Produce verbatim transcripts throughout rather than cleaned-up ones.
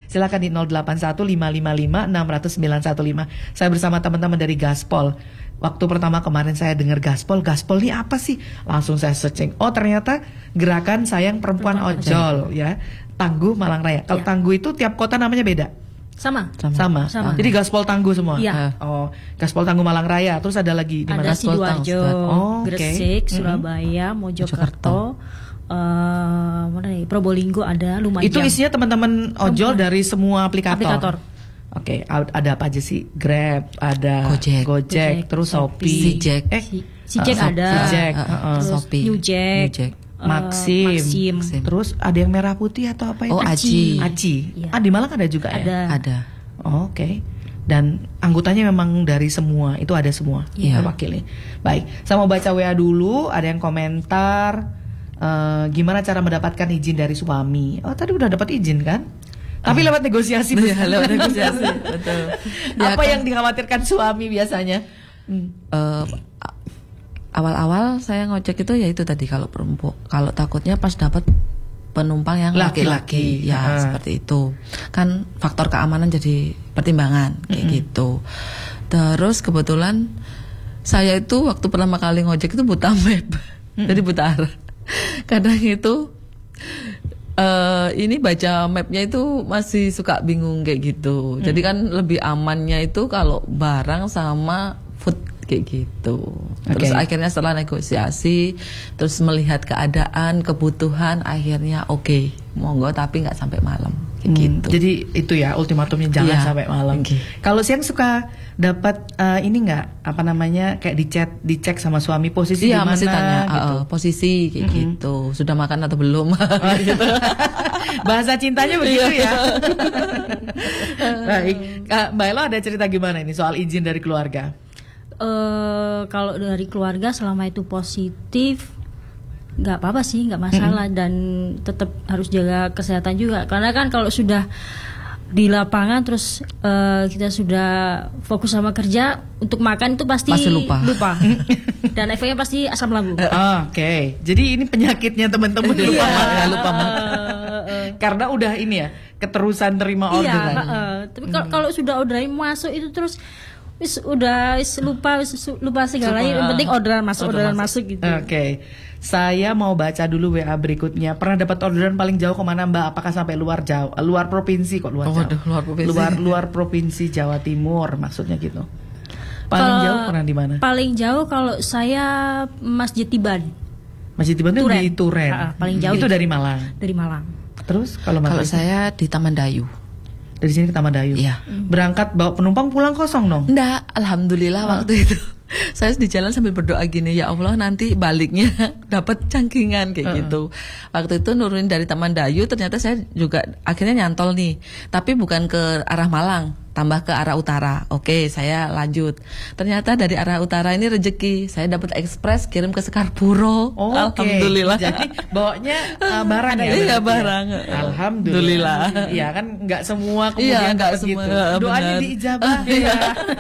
Silakan di nol delapan satu lima lima lima enam nol nol sembilan satu lima. Saya bersama teman-teman dari Gaspol. Waktu pertama kemarin saya dengar Gaspol, Gaspol ini apa sih? Langsung saya searching. Oh ternyata Gerakan Sayang Perempuan, Perempuan Ojol ya. Tangguh Malang Raya. Kalau ya. Tangguh itu tiap kota namanya beda. Sama. Sama. Sama. Sama. Jadi Gaspol Tangguh semua. Iya. Oh, Gaspol Tangguh Malang Raya. Terus ada lagi di mana? Ada Sidoarjo, oh, Gresik, okay. Surabaya, Mojokerto, uh, mana nih? Probolinggo ada, Lumajang. Itu isinya teman-teman ojol Teman. dari semua aplikator. Aplikator. Oke, okay. ada apa aja sih? Grab, ada Gojek, Gojek, Gojek terus Shopee, Gojek, eh, Gojek uh, ada, Gojek, uh, uh, terus Shopee, Newjack, Newjack. Uh, Maxim. Maxim, terus ada yang merah putih atau apa itu? Oh, Aci, Aci. Ya. Ah di Malang ada juga ada. ya? Ada. Oh, Oke. Okay. Dan anggotanya memang dari semua, itu ada semua yeah. terwakili. Baik, saya mau baca W A dulu. Ada yang komentar uh, gimana cara mendapatkan izin dari suami. Oh tadi udah dapat izin kan? Tapi uh, lewat negosiasi. Iya, lewat negosiasi. Betul. Ya, apa kan? Yang dikhawatirkan suami biasanya? Hmm. Uh, awal-awal saya ngojek itu ya itu tadi kalau perempuan, kalau takutnya pas dapat penumpang yang laki-laki, laki-laki ya uh. seperti itu kan faktor keamanan jadi pertimbangan kayak mm-hmm. gitu. Terus kebetulan saya itu waktu pertama kali ngojek itu buta map, mm-hmm. jadi buta arah. Kadang itu uh, ini baca mapnya itu masih suka bingung kayak gitu. Mm-hmm. Jadi kan lebih amannya itu kalau barang sama food kayak gitu. Terus okay. akhirnya setelah negosiasi, terus melihat keadaan, kebutuhan, akhirnya oke, okay, monggo tapi nggak sampai malam kayak hmm, gitu. Jadi itu ya ultimatumnya jangan yeah. sampai malam. Okay. Kalau siang suka dapat uh, ini nggak apa namanya kayak dicek dicek sama suami posisi iya, di mana masih tanya, gitu. Uh, posisi kayak mm-hmm. gitu. Sudah makan atau belum? Oh, gitu. Bahasa cintanya begitu ya. Baik, Mbak Elo ada cerita gimana ini soal izin dari keluarga? Uh, kalau dari keluarga selama itu positif nggak apa-apa sih, nggak masalah. Mm-hmm. Dan tetap harus jaga kesehatan juga karena kan kalau sudah di lapangan terus uh, kita sudah fokus sama kerja, untuk makan itu pasti Masih lupa, lupa. Dan efeknya pasti asam lambung. Uh, Oke, okay. Jadi ini penyakitnya teman-teman lupa makan, lupa makan. Karena udah ini ya keterusan terima orderan. Iya, uh, tapi kalau mm. kalau sudah orderan masuk itu terus wis udah wis lupa wis lupa segalanya, yang penting orderan masuk orderan masuk, masuk gitu. Oke, okay. Saya mau baca dulu W A berikutnya. Pernah dapat orderan paling jauh kemana Mbak? Apakah sampai luar Jawa, luar provinsi kok luar oh, Jawa? Aduh, luar provinsi. Luar luar provinsi Jawa Timur maksudnya gitu. Paling kalo, jauh pernah di mana? Paling jauh kalau saya Masjid Tiban. Masjid Tiban itu di Turen. Ha, paling jauh itu dari Malang. Dari Malang. Terus kalau Kalau saya di Taman Dayu. Dari sini ke Taman Dayu. Iya. Berangkat bawa penumpang pulang kosong dong? Enggak, alhamdulillah oh. waktu itu saya di jalan sambil berdoa gini, ya Allah nanti baliknya dapat cangkingan kayak uh-uh. gitu. Waktu itu nurunin dari Taman Dayu, ternyata saya juga akhirnya nyantol nih, tapi bukan ke arah Malang, tambah ke arah utara. Oke, saya lanjut. Ternyata dari arah utara ini rezeki, saya dapat ekspres kirim ke Sekarpuro. Oh, alhamdulillah. Okay. Jadi bawanya uh, barang ya? Iya barang. Alhamdulillah. Iya kan nggak semua kemudian nggak iya, semua. Gitu. Doanya diijabah. Ya.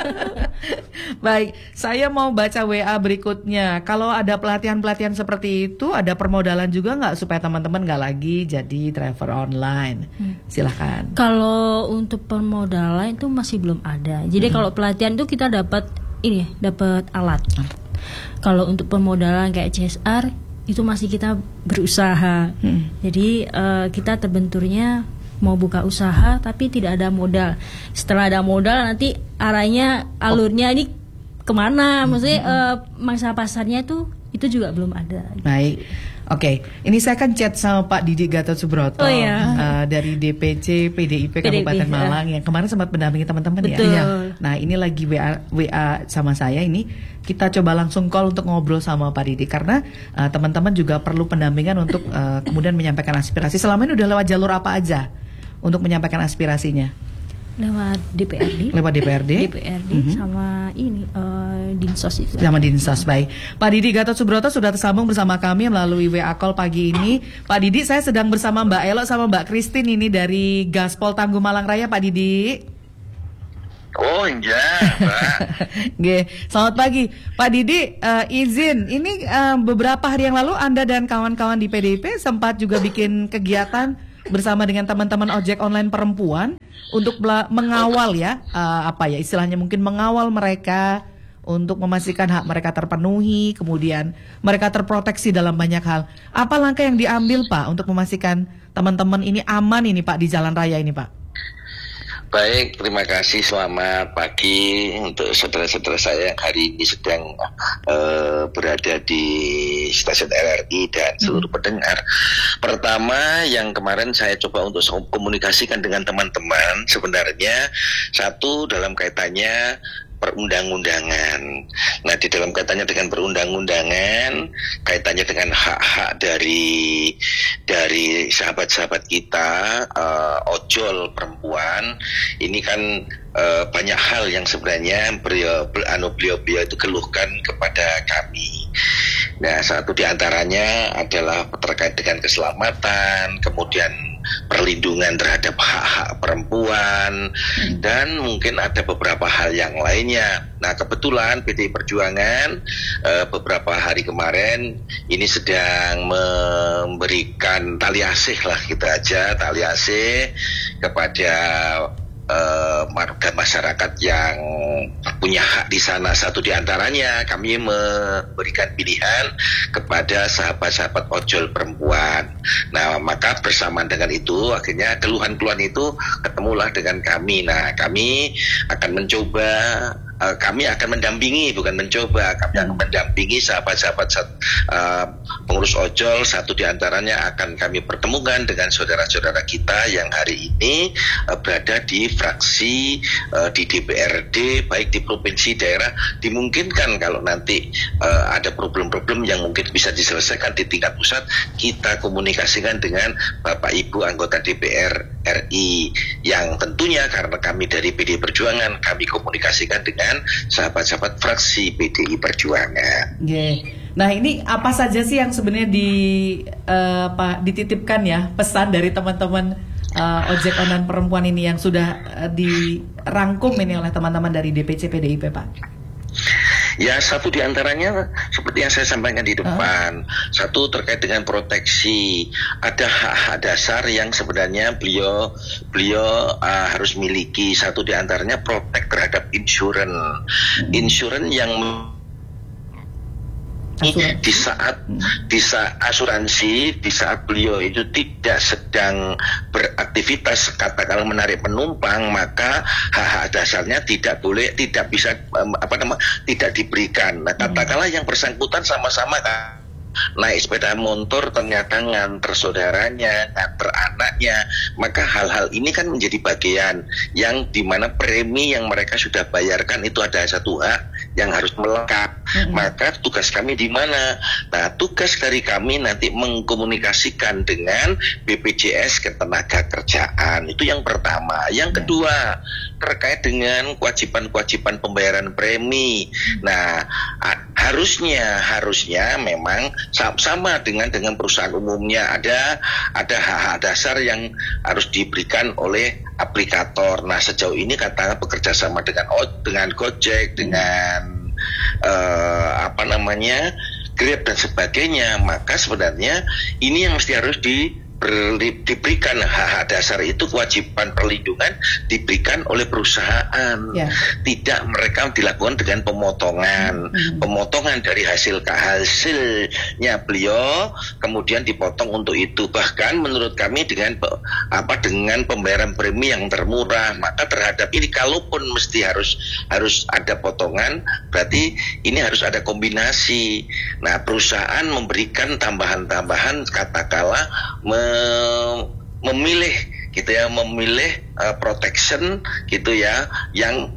Baik, saya mau baca W A berikutnya. Kalau ada pelatihan-pelatihan seperti itu, ada permodalan juga nggak supaya teman-teman nggak lagi jadi driver online? Hmm. Silahkan. Kalau untuk permodalan itu masih belum ada. Jadi hmm. kalau pelatihan itu kita dapat ini, dapat alat. Kalau untuk permodalan kayak C S R itu masih kita berusaha. Hmm. Jadi uh, kita terbenturnya mau buka usaha tapi tidak ada modal. Setelah ada modal nanti arahnya alurnya oh. ini kemana? Maksudnya hmm. uh, mangsa pasarnya itu itu juga belum ada. Baik. Oke, okay. Ini saya kan chat sama Pak Didi Gatot Subroto oh, iya. uh, dari D P C P D I P Kabupaten P D I P, Malang ya. Yang kemarin sempat mendampingi teman-teman ya. Betul. Nah ini lagi W A W A sama saya ini, kita coba langsung call untuk ngobrol sama Pak Didi karena uh, teman-teman juga perlu pendampingan untuk uh, kemudian menyampaikan aspirasi. Selama ini udah lewat jalur apa aja untuk menyampaikan aspirasinya? Lewat D P R D. Lewat D P R D. D P R D mm-hmm. sama ini uh, Dinsos itu. Sama Dinsos, baik. Pak Didi Gatot Subroto sudah tersambung bersama kami melalui W A call pagi ini. Pak Didi, saya sedang bersama Mbak Elo sama Mbak Christine ini dari Gaspol Tangguh Malang Raya, Pak Didi. Oh iya, Mbak. Oke, selamat pagi, Pak Didi. Uh, izin, ini uh, beberapa hari yang lalu Anda dan kawan-kawan di P D I P sempat juga bikin kegiatan bersama dengan teman-teman ojek online perempuan untuk bela- mengawal ya, uh, apa ya istilahnya mungkin mengawal mereka untuk memastikan hak mereka terpenuhi, kemudian mereka terproteksi dalam banyak hal. Apa langkah yang diambil Pak untuk memastikan teman-teman ini aman ini Pak di jalan raya ini Pak? Baik, terima kasih. Selamat pagi untuk saudara-saudara saya yang hari ini sedang uh, berada di stasiun R R I dan seluruh pendengar. Pertama, yang kemarin saya coba untuk komunikasikan dengan teman-teman, sebenarnya satu dalam kaitannya perundang-undangan. Nah, di dalam kaitannya dengan perundang-undangan, kaitannya dengan hak-hak dari dari sahabat-sahabat kita, uh, ojol perempuan, ini kan uh, banyak hal yang sebenarnya beliau beliau itu keluhkan kepada kami. Nah, satu di antaranya adalah terkait dengan keselamatan, kemudian perlindungan terhadap hak-hak perempuan, hmm. dan mungkin ada beberapa hal yang lainnya. Nah, kebetulan P D I Perjuangan uh, beberapa hari kemarin ini sedang memberikan tali asih lah kita aja, tali asih kepada Uh, warga masyarakat yang punya hak di sana. Satu di antaranya kami memberikan pilihan kepada sahabat-sahabat ojol perempuan. Nah, maka bersamaan dengan itu akhirnya keluhan-keluhan itu ketemulah dengan kami. Nah, kami akan mencoba Uh, kami akan mendampingi, bukan mencoba, kami akan mendampingi sahabat-sahabat uh, pengurus ojol. Satu di antaranya akan kami pertemukan dengan saudara-saudara kita yang hari ini uh, berada di fraksi, uh, di D P R D, baik di provinsi, daerah. Dimungkinkan kalau nanti uh, ada problem-problem yang mungkin bisa diselesaikan di tingkat pusat, kita komunikasikan dengan Bapak Ibu anggota D P R R I, yang tentunya karena kami dari P D I Perjuangan, kami komunikasikan dengan sahabat-sahabat fraksi P D I Perjuangan. Yeah. Nah, ini apa saja sih yang sebenarnya di uh, Pak dititipkan ya pesan dari teman-teman uh, ojek online perempuan ini yang sudah uh, dirangkum ini oleh teman-teman dari D P C P D I P Pak? Ya, satu di antaranya seperti yang saya sampaikan di depan. Uh. Satu terkait dengan proteksi. Ada hak-hak dasar yang sebenarnya beliau beliau uh, harus miliki. Satu di antaranya protek terhadap insurans. Hmm. Insurans yang Asuransi. di saat di saat asuransi di saat beliau itu tidak sedang beraktivitas, katakanlah menarik penumpang, maka hak-hak dasarnya tidak boleh, tidak bisa um, apa namanya tidak diberikan. Nah, katakanlah yang bersangkutan sama-sama kan naik sepeda motor ternyata nganter saudaranya, nganter anaknya, maka hal-hal ini kan menjadi bagian yang dimana premi yang mereka sudah bayarkan itu ada satu hak yang harus melekat. Mm-hmm. Maka tugas kami di mana? Nah, tugas dari kami nanti mengkomunikasikan dengan B P J S Ketenagakerjaan. Itu yang pertama. Yang kedua, terkait dengan kewajiban-kewajiban pembayaran premi. Nah, harusnya harusnya memang sama dengan dengan perusahaan umumnya, ada ada hak-hak dasar yang harus diberikan oleh aplikator. Nah, sejauh ini katakanlah bekerja sama dengan dengan Gojek, dengan uh, apa namanya Grab dan sebagainya, maka sebenarnya ini yang mesti harus di Berli, diberikan hak-hak dasar itu, kewajiban perlindungan diberikan oleh perusahaan, ya. Tidak mereka dilakukan dengan pemotongan, mm-hmm. pemotongan dari hasil hasilnya beliau kemudian dipotong untuk itu. Bahkan menurut kami dengan apa dengan pembayaran premi yang termurah, maka terhadap ini kalaupun mesti harus harus ada potongan, berarti ini harus ada kombinasi. Nah, perusahaan memberikan tambahan-tambahan, katakanlah me memilih gitu ya, memilih uh, protection gitu ya, yang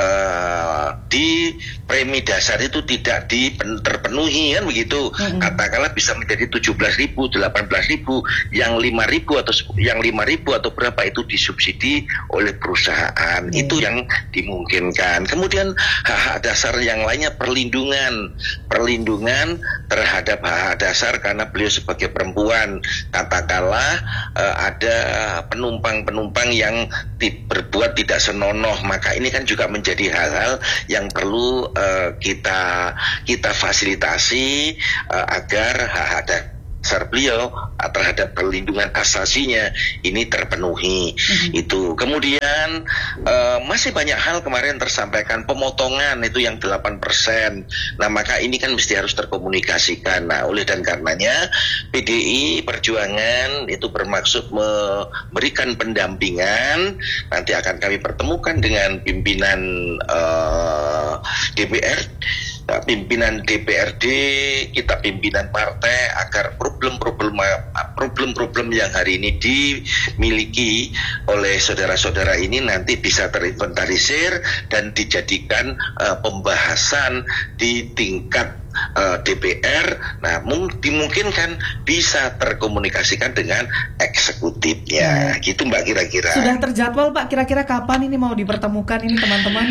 uh, di premi dasar itu tidak di, terpenuhi kan begitu. Mm-hmm. Katakanlah bisa menjadi tujuh belas ribu, delapan belas ribu, yang lima ribu atau yang lima ribu atau berapa itu disubsidi oleh perusahaan. Mm-hmm. Itu yang dimungkinkan. Kemudian hak-hak dasar yang lainnya, perlindungan, perlindungan terhadap hak-hak dasar karena beliau sebagai perempuan. Katakanlah uh, ada penumpang-penumpang yang ti- berbuat tidak senonoh, maka ini kan juga menjadi hal-hal yang perlu uh, kita kita fasilitasi uh, agar hak-hak dasar beliau terhadap perlindungan asasinya ini terpenuhi. Mm-hmm. Itu kemudian uh, masih banyak hal kemarin tersampaikan pemotongan itu yang delapan persen. Nah maka ini kan mesti harus terkomunikasikan. Nah oleh dan karenanya P D I Perjuangan itu bermaksud memberikan pendampingan. Nanti akan kami pertemukan dengan pimpinan uh, D P R, pimpinan D P R D, kita pimpinan partai agar problem-problem problem-problem yang hari ini dimiliki oleh saudara-saudara ini nanti bisa terinventarisir dan dijadikan uh, pembahasan di tingkat uh, D P R. Nah mung- dimungkinkan bisa terkomunikasikan dengan eksekutifnya. Hmm. Gitu Mbak kira-kira. Sudah terjadwal Pak, kira-kira kapan ini mau dipertemukan ini teman-teman?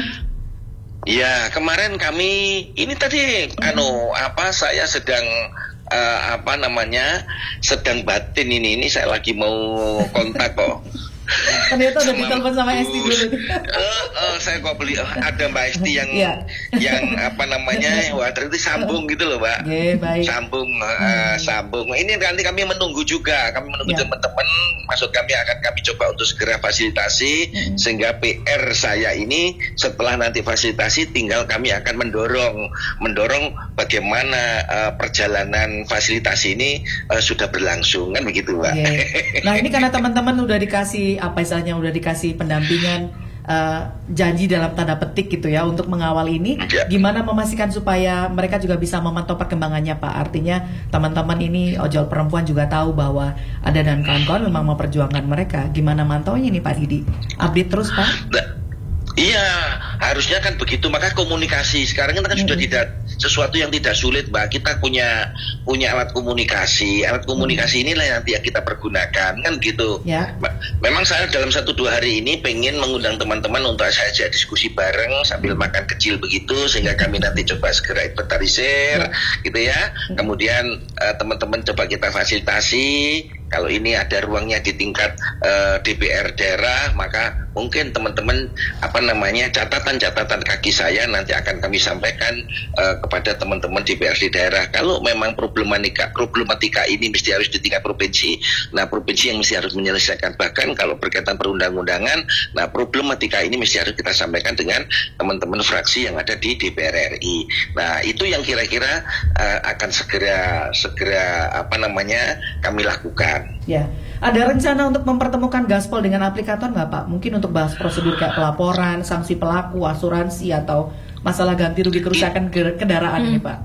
Ya kemarin kami ini tadi hmm. anu apa saya sedang uh, apa namanya sedang batin ini ini saya lagi mau kontak kok. Ternyata udah ditelepon sama Esti dulu. Uh, uh, saya kok beli uh, ada Mbak Esti yang yeah. yang apa namanya wah ternyata sambung gitu loh Mbak. Okay, baik. Sambung uh, hmm. sambung. Ini nanti kami menunggu juga. Kami menunggu yeah. teman-teman. Maksud kami akan kami coba untuk segera fasilitasi hmm. sehingga P R saya ini setelah nanti fasilitasi tinggal kami akan mendorong mendorong bagaimana uh, perjalanan fasilitasi ini uh, sudah berlangsung kan begitu Mbak. Okay. Nah ini karena teman-teman udah dikasih apa istilahnya udah dikasih pendampingan uh, janji dalam tanda petik gitu ya untuk mengawal ini ya. Gimana memastikan supaya mereka juga bisa memantau perkembangannya Pak? Artinya teman-teman ini ojol perempuan juga tahu bahwa ada dan kawan-kawan memang memperjuangkan mereka. Gimana mantaunya nih Pak Didi? Update terus Pak? Nah, iya harusnya kan begitu. Maka komunikasi sekarang kan mm-hmm. sudah tidak sesuatu yang tidak sulit Mbak. Kita punya punya alat komunikasi. Alat komunikasi inilah yang nanti yang kita pergunakan kan gitu. Ya. Memang saya dalam satu dua hari ini pengen mengundang teman-teman untuk saya ajak diskusi bareng sambil makan kecil begitu sehingga kami nanti coba segera inventarisir ya. Gitu ya. Kemudian uh, teman-teman coba kita fasilitasi. Kalau ini ada ruangnya di tingkat uh, D P R daerah, maka mungkin teman-teman apa namanya catatan-catatan kaki saya nanti akan kami sampaikan uh, kepada teman-teman D P R di daerah. Kalau memang problematika problematika ini mesti harus di tingkat provinsi, nah provinsi yang mesti harus menyelesaikan. Bahkan kalau berkaitan perundang-undangan, nah problematika ini mesti harus kita sampaikan dengan teman-teman fraksi yang ada di D P R R I. Nah itu yang kira-kira uh, akan segera segera apa namanya kami lakukan. Ya, ada rencana untuk mempertemukan Gaspol dengan aplikator nggak Pak? Mungkin untuk bahas prosedur kayak pelaporan, sanksi pelaku, asuransi atau masalah ganti rugi kerusakan kendaraan hmm. ini Pak?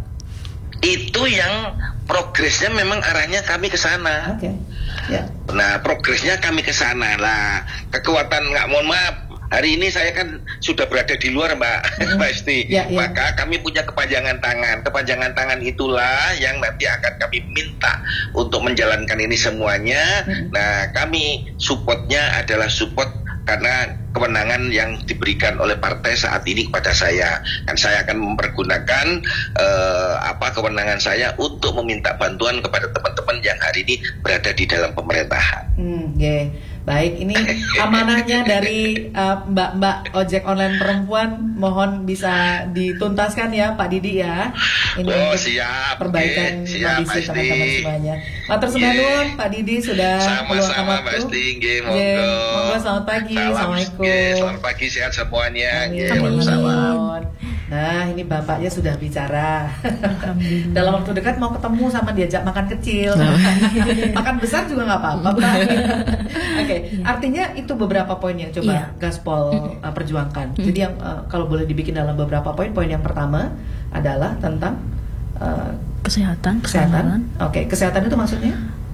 Itu yang progresnya memang arahnya kami ke sana. Oke. Okay. Ya. Nah progresnya kami ke sana lah. Kekuatan nggak mohon maaf. Hari ini saya kan sudah berada di luar Mbak mm-hmm. Mbak Esti, ya, ya. Maka kami punya kepanjangan tangan. Kepanjangan tangan itulah yang nanti akan kami minta untuk menjalankan ini semuanya. Mm-hmm. Nah kami supportnya adalah support karena kewenangan yang diberikan oleh partai saat ini kepada saya. Dan saya akan mempergunakan uh, apa kewenangan saya untuk meminta bantuan kepada teman-teman yang hari ini berada di dalam pemerintahan. Hmm, yeah. Baik, ini amanahnya dari uh, Mbak-mbak ojek online perempuan, mohon bisa dituntaskan ya Pak Didi ya. Ini oh, untuk siap. perbaikan okay, kondisi teman-teman semuanya. Matur sembah nuwun Pak Didi sudah meluangkan waktu. Sama-sama Pasti, nggih, monggo. Yeah, monggo selamat pagi. Salam, Assalamualaikum. Nggih, selamat pagi, sehat semuanya. Amin. Nggih, Amin. Nah, ini bapaknya sudah bicara. Dalam waktu dekat mau ketemu sama diajak makan kecil. Makan besar juga nggak apa-apa. Oke, okay. Artinya itu beberapa poin yang coba yeah. Gaspol uh, perjuangkan. Mm. Jadi yang uh, kalau boleh dibikin dalam beberapa poin. Poin yang pertama adalah tentang uh, kesehatan. Kesehatan. Oke, okay. Kesehatan itu maksudnya?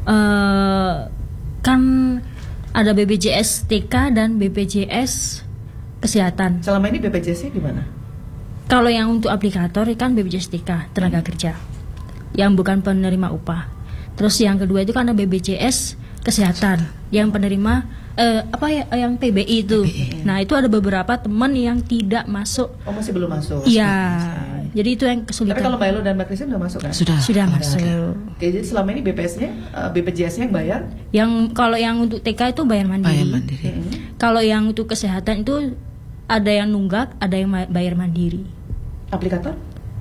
Uh, kan ada B P J S T K dan B P J S Kesehatan. Selama ini B P J S-nya gimana? Kalau yang untuk aplikator kan B P J S T K tenaga hmm. kerja yang bukan penerima upah. Terus yang kedua itu kan ada B P J S Kesehatan yang penerima eh, apa ya yang P B I itu. P B I. Nah itu ada beberapa teman yang tidak masuk. Oh masih belum masuk. Iya. Jadi itu yang kesulitan. Tapi kalau Mbak Elo dan Mbak Kristen sudah masuk kan? Sudah. Sudah oh, masuk. Oke, jadi selama ini B P S-nya, uh, B P J S-nya yang bayar? Yang kalau yang untuk T K itu bayar mandiri. Bayar mandiri. Mm-hmm. Kalau yang untuk kesehatan itu ada yang nunggak, ada yang bayar mandiri. Aplikator?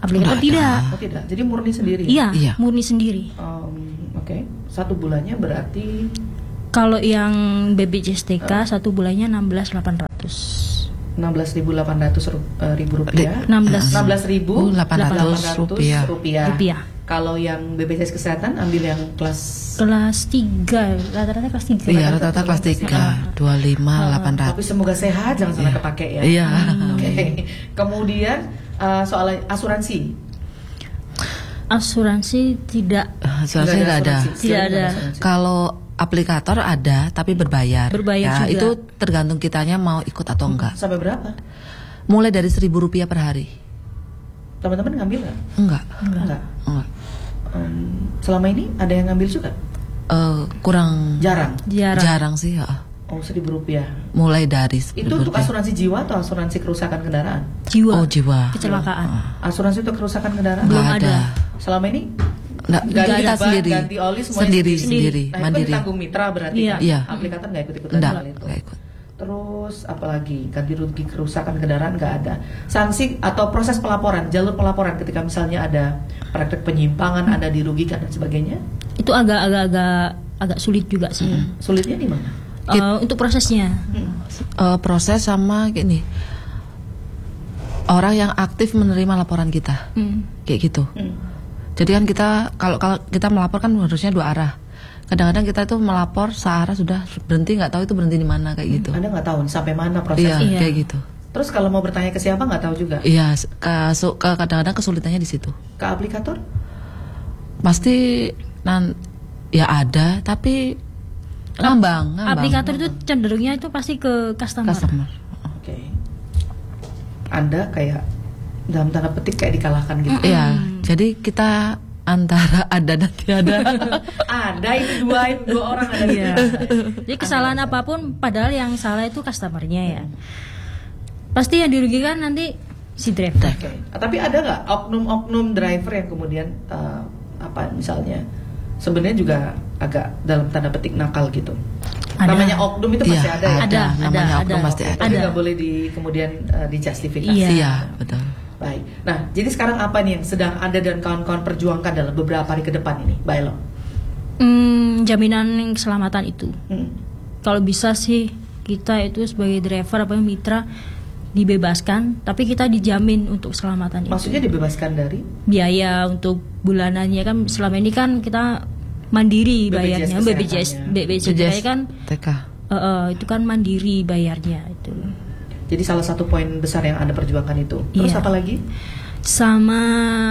Aplikator Enggak tidak. Oh tidak, jadi murni sendiri. Iya, Iya. murni sendiri. Um, Oke, satu bulannya berarti Kalau yang B P J S T K satu bulannya enam belas ribu delapan ratus. enam belas ribu delapan ratus ribu rupiah. enam belas enam belas ribu delapan ratus rupiah. rupiah. rupiah. Kalau yang B P J S Kesehatan ambil yang kelas Kelas tiga, rata-rata kelas tiga. Iya, rata-rata kelas tiga, dua puluh lima delapan tapi ratus. semoga sehat, jangan sampai kepake ya. Iya. Oke. Kemudian uh, soal asuransi. Asuransi tidak Asuransi nggak ada. asuransi. Tidak Sekali ada. asuransi. Kalau aplikator ada tapi berbayar. Berbayar ya, juga. itu tergantung kitanya mau ikut atau enggak. Sampai berapa? Mulai dari seribu rupiah per hari. Teman-teman ngambil nggak? Enggak. Enggak. Enggak. Um, selama ini ada yang ngambil juga? Eh, kurang Jarang. jarang. jarang sih. Ya. Oh, seribu rupiah. Mulai dari Itu seribu untuk rupiah. asuransi jiwa atau asuransi kerusakan kendaraan? Jiwa. Oh, jiwa. Kecelakaan. Asuransi untuk kerusakan kendaraan? Belum Nggak ada. Selama ini Nggak, ganti kita ban, sendiri. ganti oli semuanya Sendiri, sendiri. sendiri, Nah, itu kan mandiri. ditanggung mitra berarti Iya. kan? Iya. Aplikator nggak ikut-ikutan Enggak, soal itu. enggak ikut. Terus apalagi ganti rugi kerusakan kendaraan nggak ada. Sanksi atau proses pelaporan, jalur pelaporan ketika misalnya ada praktek penyimpangan, ada dirugikan dan sebagainya. Itu agak-agak agak sulit juga sih. Sulitnya di mana? Eh, untuk prosesnya. Eh, proses sama gini. Orang yang aktif menerima laporan kita. Hmm. Kayak gitu. Hmm. Jadi kan kita kalau kalau kita melapor kan harusnya dua arah. Kadang-kadang kita itu melapor searah sudah berhenti, nggak tahu itu berhenti di mana kayak gitu. Anda nggak tahu sampai mana Iya, prosesnya. Iya. kayak gitu. Terus kalau mau bertanya ke siapa nggak tahu juga. Iya, ke, su- ke- kadang-kadang kesulitannya di situ. Ke aplikator? Pasti nan ya ada, tapi ngambang, ngambang. Aplikator itu cenderungnya itu pasti ke customer. Customer. Oke. Anda kayak dalam tanda petik kayak dikalahkan gitu. Iya, jadi kita antara ada dan tiada. Ada ini dua ini dua orang ada di Iya. sini. Jadi kesalahan apapun, padahal yang salah itu customernya ya. Pasti yang dirugikan nanti si driver. Oke. Tapi ada nggak oknum-oknum driver yang kemudian eh, apa misalnya sebenarnya juga agak dalam tanda petik nakal gitu. Ada. Namanya oknum itu pasti Iya, ada ya. Ada, namanya ada, oknum ada. pasti ada. Tapi Ada. nggak boleh di kemudian eh, dijustifikasi. Iya. Iya, betul. Baik. Nah, jadi sekarang apa nih yang sedang Anda dan kawan-kawan perjuangkan dalam beberapa hari ke depan ini, Mbak Elo? Hmm, jaminan keselamatan itu. Hmm. Kalau bisa sih kita itu sebagai driver apa mitra dibebaskan, tapi kita dijamin untuk keselamatan itu. Maksudnya dibebaskan dari Biaya untuk bulanannya kan selama ini kan kita mandiri B P J S bayarnya, B P J S kesehatannya. B P J S kan T K. eh, eh, itu kan mandiri bayarnya itu. jadi salah satu poin besar yang Anda perjuangkan itu. Terus Iya. apa lagi? Sama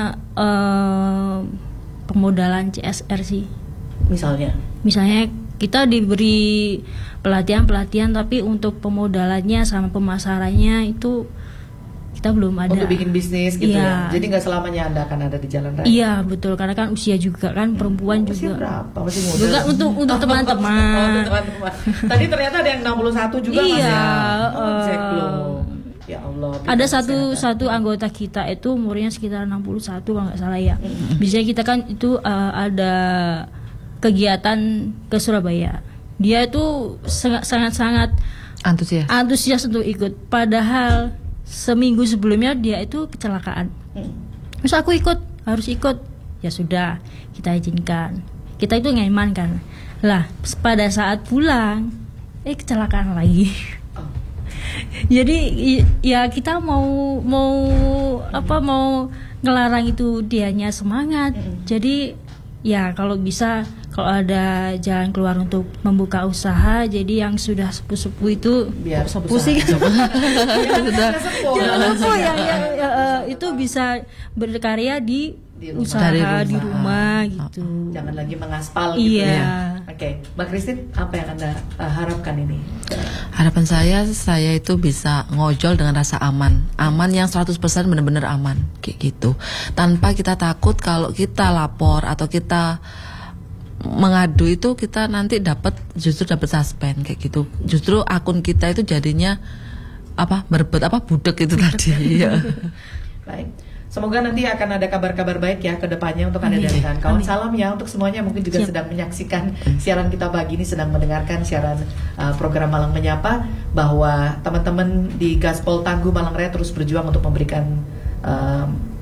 eh, pemodalan C S R sih. Misalnya. Misalnya kita diberi pelatihan-pelatihan tapi untuk pemodalannya sama pemasarannya itu kita belum ada. Untuk bikin bisnis gitu ya. Iya. Jadi nggak selamanya Anda akan ada di jalan raya. Iya betul, karena kan usia juga kan perempuan Usia juga. berapa? Masih muda. Juga untuk untuk Oh, teman-teman. untuk teman-teman. Tadi ternyata ada yang enam puluh satu juga Mas Iya, ya. Oh, eh, Jack belum. Ya Allah. Ada berikan satu kesehatan. satu anggota kita itu umurnya sekitar enam puluh satu kalau nggak salah ya. Biasanya kita kan itu eh, ada kegiatan ke Surabaya. Dia itu sangat sangat sangat Antusias. antusias untuk ikut. Padahal seminggu sebelumnya dia itu kecelakaan. Hmm. Terus aku ikut, harus ikut. Ya sudah, kita izinkan. Kita itu ngeman kan. Lah, pada saat pulang, eh kecelakaan lagi. Oh. Jadi i- ya kita mau mau apa mau ngelarang itu dianya semangat. Jadi ya kalau bisa kalau ada jalan keluar untuk membuka usaha, jadi yang sudah sepuh-sepuh itu Biar sepuh sih. Sudah sepuh. Jangan lupa yang, yang ya, eh, itu bisa berkarya di, Di rumah. usaha Dari di rumah. rumah gitu. Jangan lagi mengaspal gitu Iya. ya. Oke, Mbak Christine, apa yang Anda uh, harapkan ini? Harapan saya saya itu bisa ngojol dengan rasa aman. Aman yang seratus persen benar-benar aman kayak gitu. Tanpa kita takut kalau kita lapor atau kita mengadu itu kita nanti dapat justru dapat suspend kayak gitu. Justru akun kita itu jadinya apa berebut apa budek itu tadi. Ya. Baik. Semoga nanti akan ada kabar-kabar baik ya ke depannya untuk Anda dan kawan-kawan. Salam ya untuk semuanya mungkin juga Siap. sedang menyaksikan siaran kita pagi ini, sedang mendengarkan siaran uh, program Malang Menyapa, bahwa teman-teman di Gaspol Tangguh Malang Raya terus berjuang untuk memberikan um,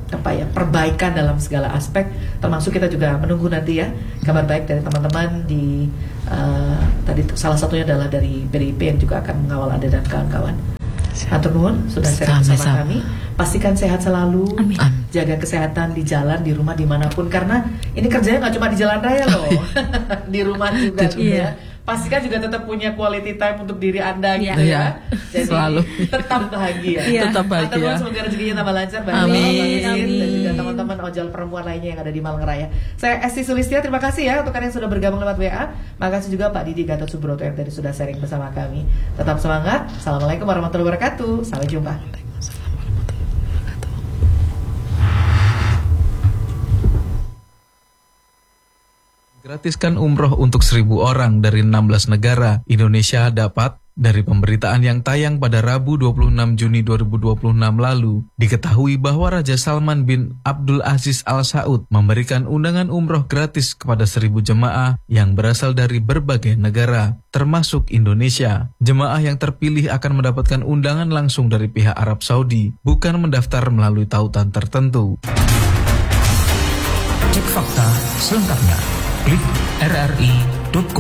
apa ya perbaikan dalam segala aspek, termasuk kita juga menunggu nanti ya kabar baik dari teman-teman di uh, tadi salah satunya adalah dari P D I P yang juga akan mengawal Anda dan kawan-kawan. Hatur nuhun sudah sharing bersama kami. Pastikan sehat selalu, Amin. Jaga kesehatan di jalan, di rumah, dimanapun, karena ini kerjanya nggak cuma di jalan raya loh, di rumah juga gitu ya. Pastikan juga tetap punya quality time untuk diri Anda gitu ya. ya. Jadi selalu tetap bahagia. Ya. Tetap bahagia. Teman-teman semoga rezekinya tambah lancar bagi Amin. Amin. Dan juga teman-teman ojol perempuan lainnya yang ada di Malang Raya. Saya Esti Sulistia, terima kasih ya untuk kalian yang sudah bergabung lewat W A. Makasih juga Pak Didi Gatot Subroto yang tadi sudah sharing bersama kami. Tetap semangat. Assalamualaikum warahmatullahi wabarakatuh. Sampai jumpa. Gratiskan umroh untuk seribu orang dari enam belas negara. Indonesia dapat. Dari pemberitaan yang tayang pada Rabu dua puluh enam Juni dua ribu dua puluh enam lalu, diketahui bahwa Raja Salman bin Abdul Aziz Al Saud memberikan undangan umroh gratis kepada seribu jemaah yang berasal dari berbagai negara, termasuk Indonesia. Jemaah yang terpilih akan mendapatkan undangan langsung dari pihak Arab Saudi, bukan mendaftar melalui tautan tertentu. Cek fakta selengkapnya. Klik r r i titik co.